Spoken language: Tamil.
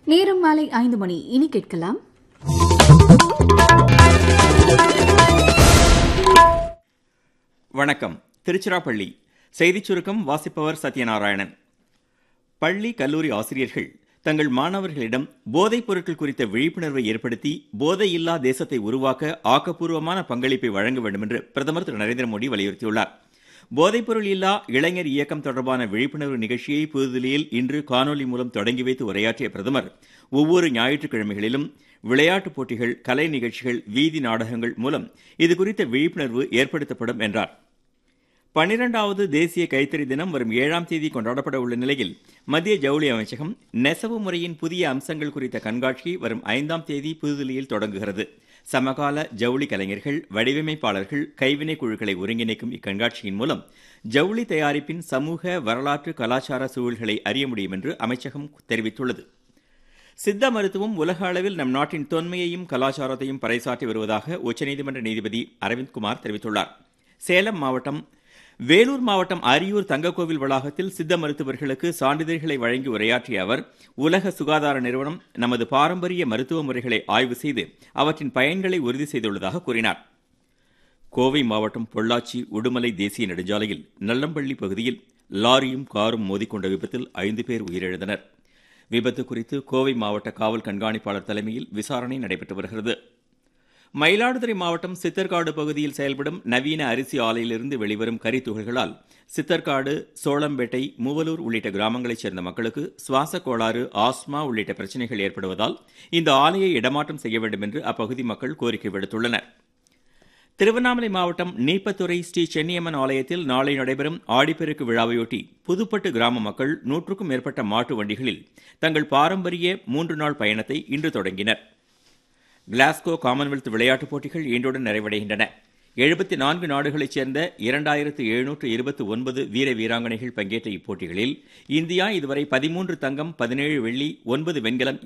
நேரம் மாலை 5 மணி. இனி கேட்கலாம் வணக்கம். திருச்சிராப்பள்ளி செய்திச் சுருக்கம் வாசிப்பவர் சத்யநாராயணன். பள்ளி கல்லூரி ஆசிரியர்கள் தங்கள் மாணவர்களிடம் போதைப் பொருட்கள் குறித்த விழிப்புணர்வை ஏற்படுத்தி போதையில்லா தேசத்தை உருவாக்க ஆக்கப்பூர்வமான பங்களிப்பை வழங்க வேண்டும் என்று பிரதமர் திரு நரேந்திர மோடி வலியுறுத்தியுள்ளார். போதைப்பொருள் இல்லா இளைஞர் இயக்கம் தொடர்பான விழிப்புணர்வு நிகழ்ச்சியை புதுதில்லியில் இன்று காணொலி மூலம் தொடங்கி வைத்து உரையாற்றிய பிரதமர், ஒவ்வொரு ஞாயிற்றுக்கிழமைகளிலும் விளையாட்டுப் போட்டிகள், கலை நிகழ்ச்சிகள், வீதி நாடகங்கள் மூலம் இதுகுறித்த விழிப்புணர்வு ஏற்படுத்தப்படும் என்றார். 12வது தேசிய கைத்தறி தினம் வரும் 7ஆம் தேதி கொண்டாடப்பட உள்ள நிலையில் மத்திய ஜவுளி அமைச்சகம் நெசவு முறையின் புதிய அம்சங்கள் குறித்த கண்காட்சியை வரும் 5ஆம் தேதி புதுதில்லியில் தொடங்குகிறது. சமகால ஜவுளி கலைஞர்கள், வடிவமைப்பாளர்கள், கைவினை குழுக்களை ஒருங்கிணைக்கும் இக்கண்காட்சியின் மூலம் ஜவுளி தயாரிப்பின் சமூக, வரலாற்று, கலாச்சார சூழல்களை அறிய முடியும் என்று அமைச்சகம் தெரிவித்துள்ளது. சித்த மருத்துவம் உலக அளவில் நம் நாட்டின் தொன்மையையும் கலாச்சாரத்தையும் பறைசாற்றி வருவதாக உச்சநீதிமன்ற நீதிபதி அரவிந்த்குமார் தெரிவித்துள்ளார். சேலம் மாவட்டம், வேலூர் மாவட்டம் அரியூர் தங்கக்கோவில் வளாகத்தில் சித்த மருத்துவர்களுக்கு சான்றிதழ்களை வழங்கி உரையாற்றிய அவர், உலக சுகாதார நிறுவனம் நமது பாரம்பரிய மருத்துவ முறைகளை ஆய்வு செய்து அவற்றின் பயன்களை உறுதி செய்துள்ளதாக கூறினார். கோவை மாவட்டம் பொள்ளாச்சி உடுமலை தேசிய நெடுஞ்சாலையில் நல்லம்பள்ளி பகுதியில் லாரியும் காரும் மோதிக்கொண்ட விபத்தில் 5 பேர் உயிரிழந்தனர். விபத்து குறித்து கோவை மாவட்ட காவல் கண்காணிப்பாளர் தலைமையில் விசாரணை நடைபெற்று வருகிறது. மயிலாடுதுறை மாவட்டம் சித்தர்காடு பகுதியில் செயல்படும் நவீன அரிசி ஆலையிலிருந்து வெளிவரும் கரித்துகள்களால் சித்தர்காடு, சோளம்பேட்டை, மூவலூர் உள்ளிட்ட கிராமங்களைச் சேர்ந்த மக்களுக்கு சுவாச கோளாறு, ஆஸ்மா உள்ளிட்ட பிரச்சினைகள் ஏற்படுவதால் இந்த ஆலையை இடமாற்றம் செய்ய வேண்டும் என்று அப்பகுதி மக்கள் கோரிக்கை விடுத்துள்ளனர். திருவண்ணாமலை மாவட்டம் நீப்பத்துறை ஸ்ரீ சென்னியம்மன் ஆலயத்தில் நாளை நடைபெறும் ஆடிப்பெருக்கு விழாவையொட்டி புதுப்பட்டு கிராம மக்கள் 100க்கும் மேற்பட்ட மாட்டு வண்டிகளில் தங்கள் பாரம்பரிய 3 நாள் பயணத்தை இன்று தொடங்கினர். கிளாஸ்கோ காமன்வெல்த் விளையாட்டுப் போட்டிகள் இன்றுடன் நிறைவடைகின்றன. 74 நாடுகளைச் சேர்ந்த 2729 வீர வீராங்கனைகள் பங்கேற்ற இப்போட்டிகளில் இந்தியா இதுவரை 13 தங்கம், 17 வெள்ளி, 9 வெண்கலம்